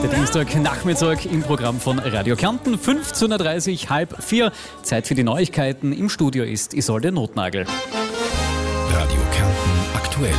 Der Dienstagnachmittag im Programm von Radio Kärnten, 15.30 Uhr, halb 4. Zeit für die Neuigkeiten. Im Studio ist Isolde Nothnagel. Radio Kärnten aktuell.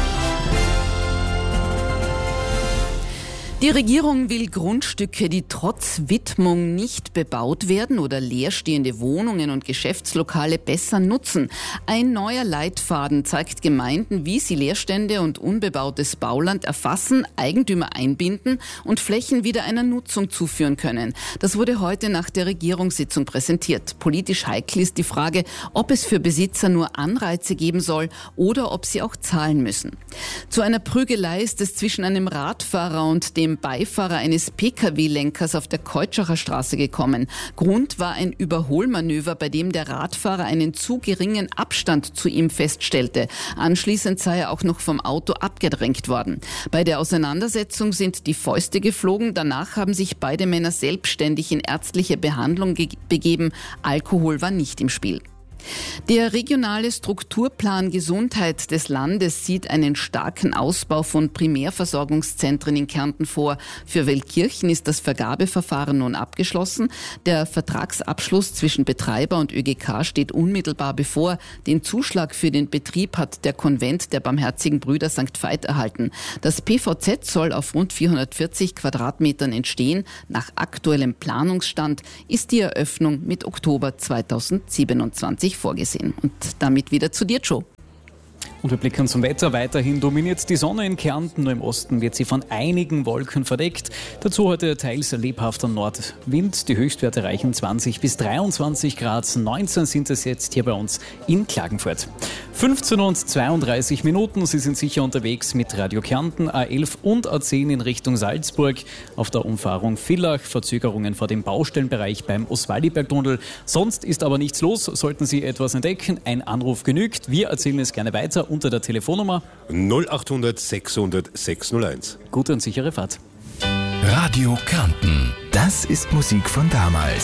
Die Regierung will Grundstücke, die trotz Widmung nicht bebaut werden oder leerstehende Wohnungen und Geschäftslokale besser nutzen. Ein neuer Leitfaden zeigt Gemeinden, wie sie Leerstände und unbebautes Bauland erfassen, Eigentümer einbinden und Flächen wieder einer Nutzung zuführen können. Das wurde heute nach der Regierungssitzung präsentiert. Politisch heikel ist die Frage, ob es für Besitzer nur Anreize geben soll oder ob sie auch zahlen müssen. Zu einer Prügelei ist es zwischen einem Radfahrer und dem Beifahrer eines Pkw-Lenkers auf der Keutschachner Straße gekommen. Grund war ein Überholmanöver, bei dem der Radfahrer einen zu geringen Abstand zu ihm feststellte. Anschließend sei er auch noch vom Auto abgedrängt worden. Bei der Auseinandersetzung sind die Fäuste geflogen. Danach haben sich beide Männer selbstständig in ärztliche Behandlung begeben. Alkohol war nicht im Spiel. Der regionale Strukturplan Gesundheit des Landes sieht einen starken Ausbau von Primärversorgungszentren in Kärnten vor. Für Velkirchen ist das Vergabeverfahren nun abgeschlossen. Der Vertragsabschluss zwischen Betreiber und ÖGK steht unmittelbar bevor. Den Zuschlag für den Betrieb hat der Konvent der Barmherzigen Brüder St. Veit erhalten. Das PVZ soll auf rund 440 Quadratmetern entstehen. Nach aktuellem Planungsstand ist die Eröffnung mit Oktober 2027 vorgesehen. Und damit wieder zu dir, Joe. Und wir blicken zum Wetter. Weiterhin dominiert die Sonne in Kärnten, nur im Osten wird sie von einigen Wolken verdeckt. Dazu heute teils lebhafter Nordwind. Die Höchstwerte reichen 20 bis 23 Grad. 19 sind es jetzt hier bei uns in Klagenfurt. 15:32. Sie sind sicher unterwegs mit Radio Kärnten, A11 und A10 in Richtung Salzburg. Auf der Umfahrung Villach Verzögerungen vor dem Baustellenbereich beim Oswaldibergtunnel. Sonst ist aber nichts los. Sollten Sie etwas entdecken, ein Anruf genügt. Wir erzählen es gerne weiter unter der Telefonnummer 0800 600 601. Gute und sichere Fahrt. Radio Kärnten, das ist Musik von damals.